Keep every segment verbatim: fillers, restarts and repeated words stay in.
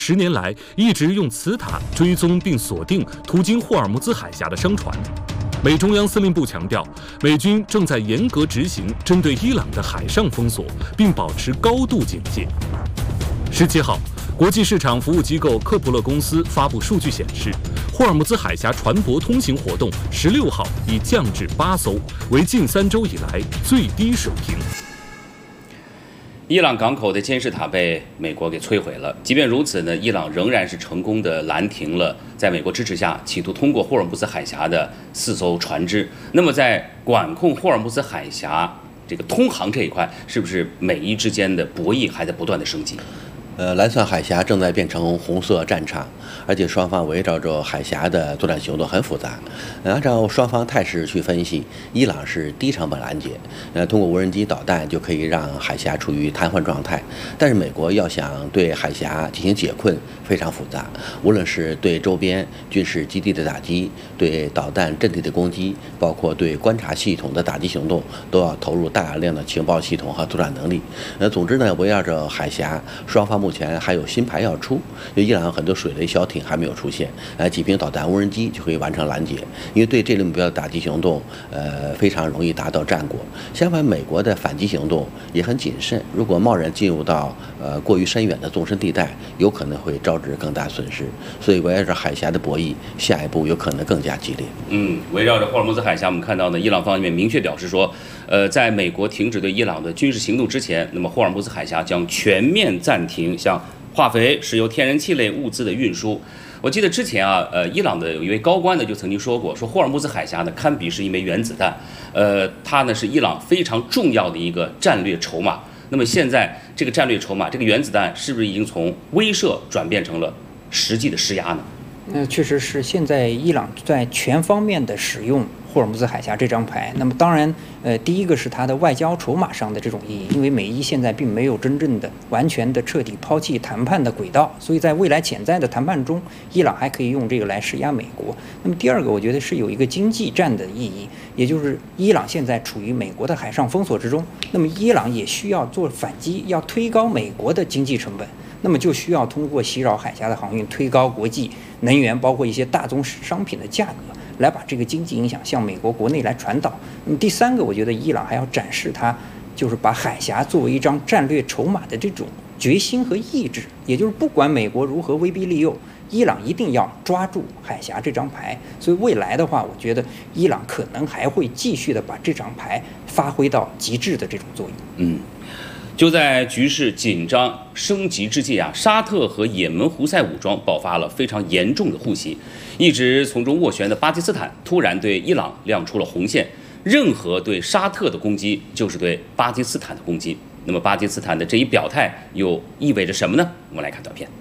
十年来一直用此塔追踪并锁定途经霍尔木兹海峡的商船。美中央司令部强调，美军正在严格执行针对伊朗的海上封锁，并保持高度警戒。十七号，国际市场服务机构科普勒公司发布数据显示，霍尔木兹海峡船舶通行活动十六号已降至八艘，为近三周以来最低水平。 伊朗港口的监视塔被美国给摧毁了。即便如此呢，伊朗仍然是成功的拦停了在美国支持下企图通过霍尔木兹海峡的四艘船只。那么，在管控霍尔木兹海峡这个通航这一块，是不是美伊之间的博弈还在不断的升级？ 呃，蓝色海峡正在变成红色战场，而且双方围绕着海峡的作战行动很复杂。呃、按照双方态势去分析，伊朗是低成本拦截，呃，通过无人机导弹就可以让海峡处于瘫痪状态。但是美国要想对海峡进行解困，非常复杂，无论是对周边军事基地的打击，对导弹阵地的攻击，包括对观察系统的打击行动，都要投入大量的情报系统和作战能力。呃，总之呢，围绕着海峡，双方目前还有新牌要出，就伊朗很多水雷小艇还没有出现，呃，几名导弹无人机就可以完成拦截。因为对这类目标的打击行动，呃，非常容易达到战果。相反，美国的反击行动也很谨慎，如果贸然进入到呃过于深远的纵深地带，有可能会招致更大损失。所以围绕着海峡的博弈，下一步有可能更加激烈。 嗯，围绕着霍尔木兹海峡，我们看到呢，伊朗方面明确表示说，呃，在美国停止对伊朗的军事行动之前，那么霍尔木兹海峡将全面暂停像化肥、石油、天然气类物资的运输。我记得之前啊，呃，伊朗的有一位高官呢就曾经说过，说霍尔木兹海峡呢堪比是一枚原子弹，呃，它呢是伊朗非常重要的一个战略筹码。那么现在这个战略筹码，这个原子弹是不是已经从威慑转变成了实际的施压呢？ 那确实是，现在伊朗在全方面的使用霍尔木兹海峡这张牌。那么当然，呃，第一个是它的外交筹码上的这种意义，因为美伊现在并没有真正的、完全的、彻底抛弃谈判的轨道，所以在未来潜在的谈判中，伊朗还可以用这个来施压美国。那么第二个，我觉得是有一个经济战的意义，也就是伊朗现在处于美国的海上封锁之中，那么伊朗也需要做反击，要推高美国的经济成本。那么就需要通过袭扰海峡的航运，推高国际能源，包括一些大宗商品的价格，来把这个经济影响向美国国内来传导。那么第三个，我觉得伊朗还要展示它就是把海峡作为一张战略筹码的这种决心和意志，也就是不管美国如何威逼利诱，伊朗一定要抓住海峡这张牌。所以未来的话，我觉得伊朗可能还会继续的把这张牌发挥到极致的这种作用。 嗯。就在局势紧张升级之际啊，沙特和也门胡塞武装爆发了非常严重的互袭，一直从中斡旋的巴基斯坦突然对伊朗亮出了红线，任何对沙特的攻击就是对巴基斯坦的攻击。那么巴基斯坦的这一表态又意味着什么呢？我们来看短片。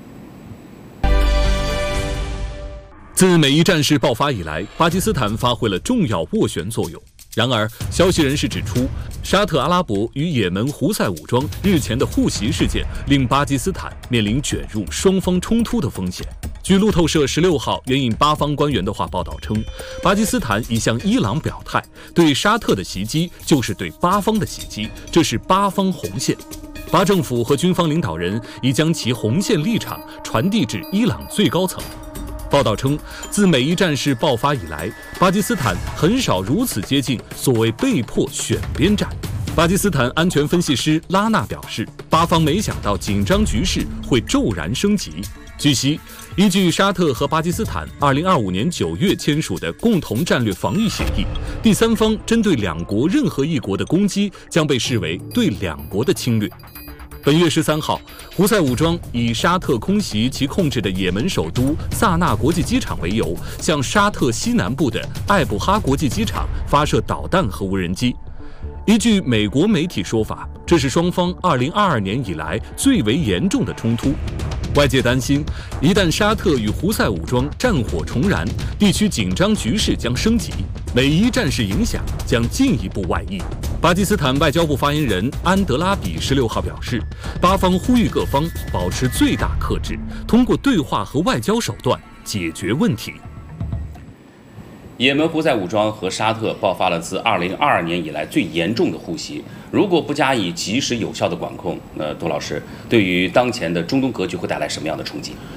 自美伊战事爆发以来，巴基斯坦发挥了重要斡旋作用。然而，消息人士指出，沙特阿拉伯与也门胡塞武装日前的互袭事件，令巴基斯坦面临卷入双方冲突的风险。据路透社十六号援引巴方官员的话报道称，巴基斯坦已向伊朗表态，对沙特的袭击就是对巴方的袭击，这是巴方红线。巴政府和军方领导人已将其红线立场传递至伊朗最高层。报道称，自美伊战事爆发以来，巴基斯坦很少如此接近所谓被迫选边站。巴基斯坦安全分析师拉纳表示，巴方没想到紧张局势会骤然升级。据悉，依据沙特和巴基斯坦二零二五年九月签署的共同战略防御协议，第三方针对两国任何一国的攻击将被视为对两国的侵略。本月十三号，胡塞武装以沙特空袭其控制的也门首都萨那国际机场为由，向沙特西南部的艾布哈国际机场发射导弹和无人机。依据美国媒体说法，这是双方二零二二年以来最为严重的冲突。外界担心，一旦沙特与胡塞武装战火重燃，地区紧张局势将升级，美伊战事影响将进一步外溢。巴基斯坦外交部发言人安德拉比十六号表示，巴方呼吁各方保持最大克制，通过对话和外交手段解决问题。 也门胡塞武装和沙特爆发了自二零二二年以来最严重的互袭，如果不加以及时有效的管控，那杜老师对于当前的中东格局会带来什么样的冲击？